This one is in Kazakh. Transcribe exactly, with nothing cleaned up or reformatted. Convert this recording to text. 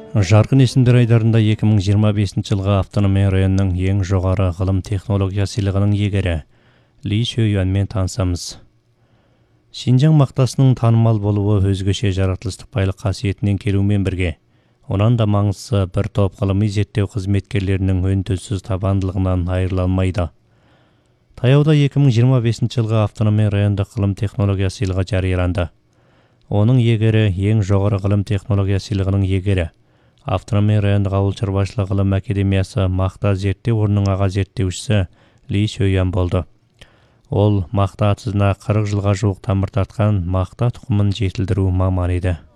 Жарқын есімдер айдарында екі мың жиырма бесінші жылға автономия районының ең жоғары ғылым технология сыйлығының иегері Ли Шөйюанмен танысамыз. Шинжаң мақтасының танымал болуы өзгеше жаратылыстық қасиетінен келумен бірге, онан да маңыздысы бір топ ғылыми зерттеу қызметкерлерінің үн-түнсіз табандылығынан айырыла алмайды. Таяуда екі мың жиырма бесінші жылға автономия райондық ғылым технология сыйлығы жарияланды. Оның иегері ең жоғары ғылым технология сыйлығының иегері Автономия райондық ауыл шаруашылығы ғылым академиясы мақта зерттеу орнының аға зерттеушісі Ли Шөйюан болды. Ол мақта атызына қырық жылға жуық тамыр тартқан мақта тұқымын жетілдіру маманы еді.